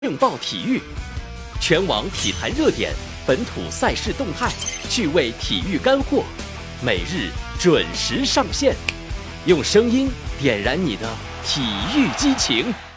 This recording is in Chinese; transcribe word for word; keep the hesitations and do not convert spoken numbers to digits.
劲爆体育，全网体坛热点，本土赛事动态，趣味体育干货，每日准时上线，用声音点燃你的体育激情。